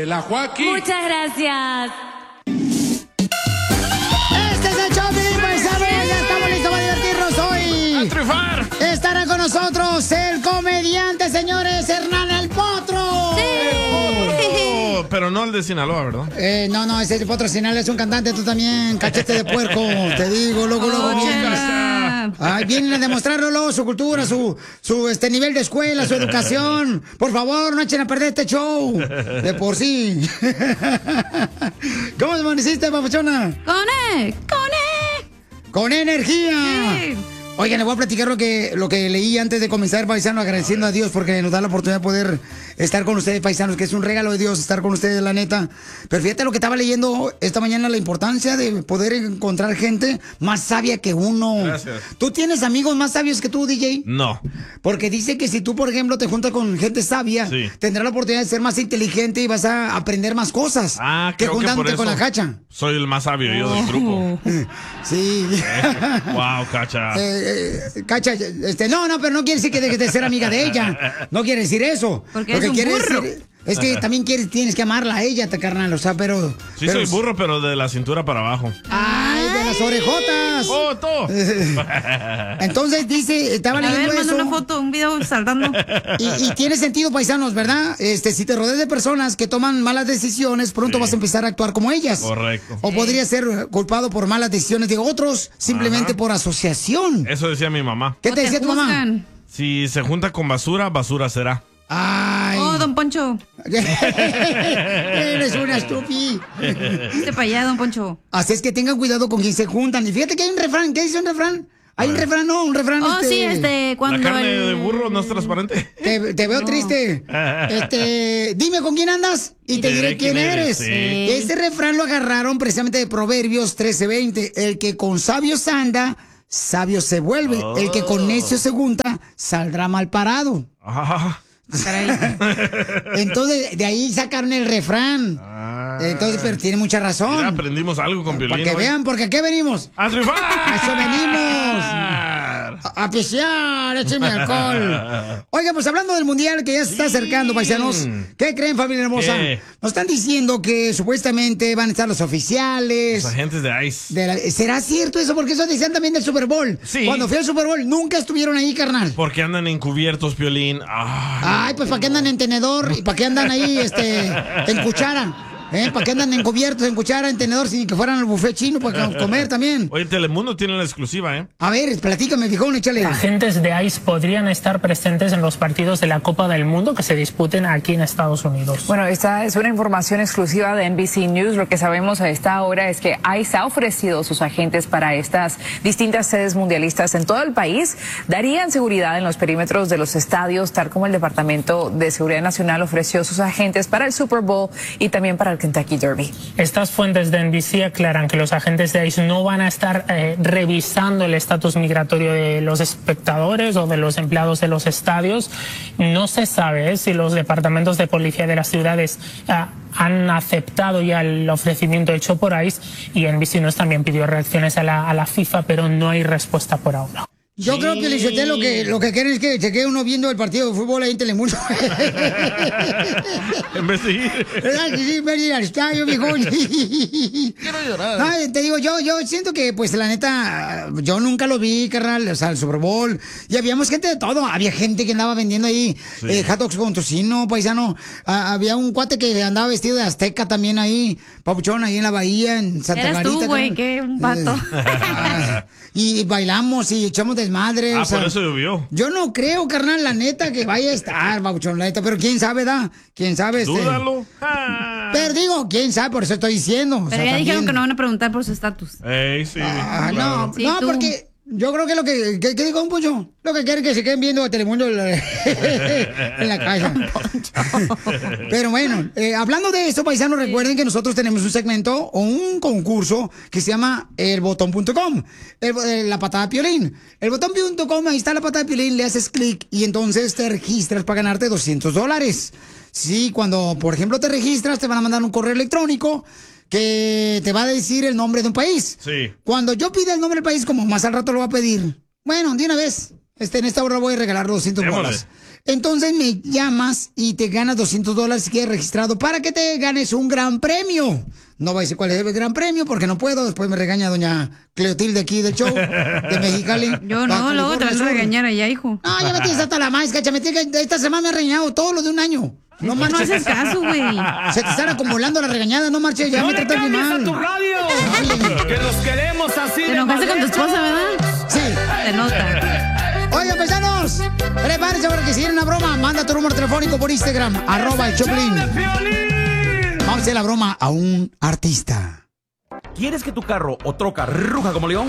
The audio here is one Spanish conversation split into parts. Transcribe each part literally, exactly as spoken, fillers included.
de la Joaquín. Muchas gracias. Este es el show de Paisano. Ya estamos listos para divertirnos hoy. ¡A triunfar! Estará con nosotros el comediante, señores, Hernán el Potro. Sí. Oh, pero no el de Sinaloa, ¿verdad? Eh, no, no, ese Potro Sinaloa es un cantante, tú también, cachete de puerco. Te digo, luego, luego, Oh, vienes. Ay, vienen a demostrarlo, luego, su cultura, su, su este nivel de escuela, su educación. Por favor, no echen a perder este show. De por sí. ¿Cómo amaneciste, papuchona? Con E, con E. Con energía. Sí. Oigan, le voy a platicar lo que, lo que leí antes de comenzar, paisano, agradeciendo a Dios porque nos da la oportunidad de poder estar con ustedes, paisanos, que es un regalo de Dios estar con ustedes, la neta. Pero fíjate lo que estaba leyendo esta mañana, la importancia de poder encontrar gente más sabia que uno. Gracias. ¿Tú tienes amigos más sabios que tú, D J? No. Porque dice que si tú, por ejemplo, te juntas con gente sabia, Sí. tendrás la oportunidad de ser más inteligente y vas a aprender más cosas Ah, que creo que por juntándote eso con la cacha. soy el más sabio yo del grupo. Sí. Wow, cacha. Eh, eh, cacha, este, no, no, pero no quiere decir que dejes de ser amiga de ella. No quiere decir eso. Porque Lo es que un quiere burro. decir es que también quieres, tienes que amarla a ella, te carnal, o sea, pero... Sí, pero- soy burro, pero de la cintura para abajo. ¡Ay, de las orejotas! ¡Oh, todo! Entonces dice, estaba A ver, leyendo manda eso. una foto, un video saltando. Y, y tiene sentido, paisanos, ¿verdad? Este, si te rodeas de personas que toman malas decisiones, pronto Sí. vas a empezar a actuar como ellas. Correcto. O podría ser culpado por malas decisiones de otros, simplemente Ajá. por asociación. Eso decía mi mamá. ¿Qué O te decía tu mamá? juzgan. Si se junta con basura, basura será. Ay. Oh, don Poncho. Eres una estúpida. Este para allá, don Poncho. Así es que tengan cuidado con quien se juntan. Y fíjate que hay un refrán. ¿Qué dice un refrán? Hay un refrán, no, un refrán. Oh, este, sí, este, cuando ¿La carne el... de burro no es transparente? Te, te veo No. triste. Este, dime con quién andas y te diré quién eres. sí. Este refrán lo agarraron precisamente de Proverbios trece veinte. El que con sabios anda, sabio se vuelve. Oh. El que con necio se junta, saldrá mal parado. Ah, Ah, caray. Entonces, de ahí sacaron el refrán. ah. Entonces, pero tiene mucha razón. Mira, aprendimos algo con Para Piolín. que hoy. vean, porque aquí venimos. ¡A triunfar! A eso venimos. A, a pisear, écheme alcohol. Oiga, pues hablando del mundial que ya se está acercando, paisanos. ¿Qué creen, familia hermosa? ¿Qué? Nos están diciendo que supuestamente van a estar los oficiales. Los agentes de ICE. de la- ¿Será cierto eso? Porque eso decían también del Super Bowl. Sí. Cuando fui al Super Bowl, nunca estuvieron ahí, carnal. Porque andan encubiertos, Piolín. Ay. Ay, pues ¿para qué andan en tenedor? ¿Y para qué andan ahí, este, en cuchara? ¿Eh? ¿Para qué andan encubiertos en cuchara, en tenedor, sin que fueran al buffet chino para comer también? Oye, Telemundo tiene la exclusiva, ¿eh? A ver, platícame, viejón, échale. Agentes de ICE podrían estar presentes en los partidos de la Copa del Mundo que se disputen aquí en Estados Unidos. Bueno, esta es una información exclusiva de N B C News. Lo que sabemos a esta hora es que ICE ha ofrecido sus agentes para estas distintas sedes mundialistas en todo el país. Darían seguridad en los perímetros de los estadios, tal como el Departamento de Seguridad Nacional ofreció sus agentes para el Super Bowl y también para el Kentucky Derby. Estas fuentes de N B C aclaran que los agentes de ICE no van a estar eh, revisando el estatus migratorio de los espectadores o de los empleados de los estadios. No se sabe eh, si los departamentos de policía de las ciudades ah, han aceptado ya el ofrecimiento hecho por ICE, y N B C News también pidió reacciones a la, a la FIFA, pero no hay respuesta por ahora. Yo creo que Lizotel lo que lo que quieren es que se quede uno viendo el partido de fútbol ahí en Telemundo. En vez de ir. ¿Verdad que sí? En vez de ir al estadio, viejón. Quiero llorar. No, te digo, yo, yo siento que, pues, la neta, yo nunca lo vi, carnal, o sea, el Super Bowl. Y habíamos gente de todo. Había gente que andaba vendiendo ahí Sí. eh, hot dogs con tocino, paisano. Ah, había un cuate que andaba vestido de azteca también ahí, papuchón, ahí en la bahía, en Santa Eres Clarita. tú, güey, carnal. qué vato. Ah, y bailamos y echamos desmadre. Ah, o sea, por eso llovió. yo no creo, carnal, la neta, que vaya a estar, papuchón, la neta. Pero quién sabe, da, quién sabe. Este... Dúdalo. Ah. Pero digo, quién sabe, por eso estoy diciendo. o Pero sea, ya dijeron también- que no van a preguntar por su estatus. Ey, sí. Ah, claro. no, Sí, no, tú. porque yo creo que lo que, que, que digo un pollo, lo que quieren es que se queden viendo a Telemundo en la, en la casa. Pero bueno, eh, hablando de esto, paisanos, recuerden que nosotros tenemos un segmento o un concurso que se llama el botón punto com, el, eh, la patada de Piolín. El botón punto com, ahí está la patada de Piolín, le haces clic y entonces te registras para ganarte doscientos dólares. Sí, cuando, por ejemplo, te registras, te van a mandar un correo electrónico que te va a decir el nombre de un país. Sí. Cuando yo pida el nombre del país, como más al rato lo va a pedir, bueno, de una vez, este, en esta hora voy a regalar doscientos Démosle. bolas. entonces me llamas y te ganas doscientos dólares si quieres registrado para que te ganes un gran premio. No voy a decir cuál es el gran premio porque no puedo. Después me regaña doña Cleotilde aquí del show de Mexicali. Yo no, luego te vas a regañar allá, hijo. No, ya me tienes hasta la maíz, cacha. Me tienes que- Esta semana me ha regañado todo lo de un año. No No marches. haces caso, güey. Se te están acumulando las regañadas, no marches. Ya ¡No me le tratas bien cambies a mal. tu radio! ¡Que los queremos así Te de enojaste con tu malditos! esposa, ¿verdad? Sí. Se nota. Oigan, paisanos, prepárense para que si quieren una broma, manda tu número telefónico por Instagram, arroba el Choplin. ¡Show de Piolín! Vamos a hacer la broma a un artista. ¿Quieres que tu carro o troca ruja como león?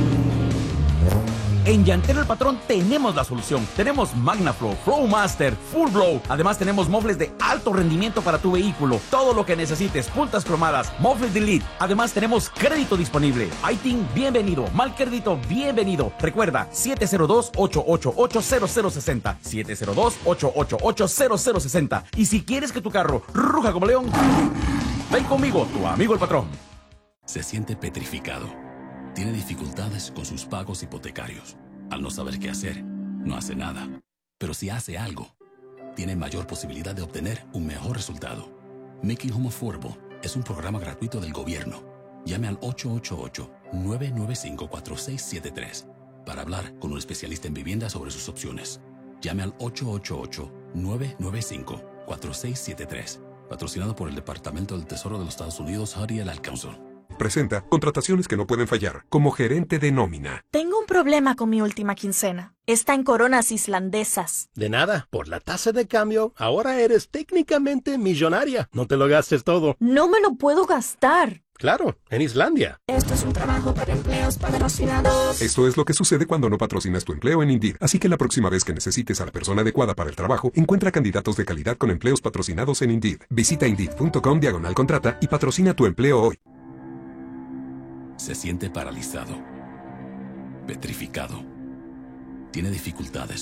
En Llantero el Patrón tenemos la solución. Tenemos MagnaFlow, Flowmaster, Full Blow. Además tenemos mofles de alto rendimiento para tu vehículo. Todo lo que necesites, puntas cromadas, mofles de lead. Además tenemos crédito disponible. I T I N, bienvenido. Mal crédito, bienvenido. Recuerda, siete cero dos, ocho ocho ocho, cero cero seis cero. siete cero dos, ocho ocho ocho, cero cero seis cero. Y si quieres que tu carro ruja como león, ven conmigo, tu amigo el Patrón. Se siente petrificado. Tiene dificultades con sus pagos hipotecarios. Al no saber qué hacer, no hace nada. Pero si hace algo, tiene mayor posibilidad de obtener un mejor resultado. Making Home Affordable es un programa gratuito del gobierno. Llame al ocho ocho ocho, nueve nueve cinco, cuatro seis siete tres para hablar con un especialista en vivienda sobre sus opciones. Llame al ocho ocho ocho, nueve nueve cinco, cuatro seis siete tres. Patrocinado por el Departamento del Tesoro de los Estados Unidos, Harry el Ad Council. Presenta contrataciones que no pueden fallar, como gerente de nómina. Tengo un problema con mi última quincena. Está en coronas islandesas. De nada, por la tasa de cambio, ahora eres técnicamente millonaria. No te lo gastes todo. No me lo puedo gastar. Claro, en Islandia. Esto es un trabajo para empleos patrocinados. Esto es lo que sucede cuando no patrocinas tu empleo en Indeed. Así que la próxima vez que necesites a la persona adecuada para el trabajo, encuentra candidatos de calidad con empleos patrocinados en Indeed. Visita Indeed.com diagonal contrata y patrocina tu empleo hoy. Se siente paralizado, petrificado. Tiene dificultades